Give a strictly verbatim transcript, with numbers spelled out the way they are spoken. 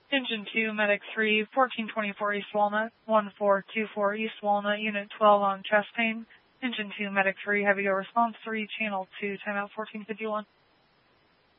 Engine two, Medic three, fourteen twenty-four East Walnut, one four two four East Walnut, Unit twelve on chest pain. Engine two, Medic three, Heavy Go Response three, Channel two, timeout fourteen fifty-one.